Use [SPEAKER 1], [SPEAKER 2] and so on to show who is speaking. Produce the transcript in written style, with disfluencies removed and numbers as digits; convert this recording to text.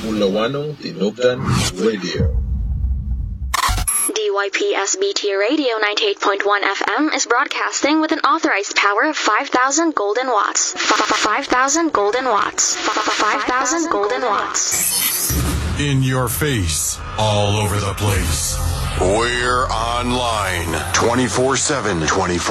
[SPEAKER 1] Mulawanong Tinubdan Radio.
[SPEAKER 2] DYPSBT Radio 98.1 FM is broadcasting with an authorized power of 5,000 golden watts. 5,000 golden watts. 5,000 golden watts.
[SPEAKER 3] In your face, all over the place.
[SPEAKER 4] We're online 24/7.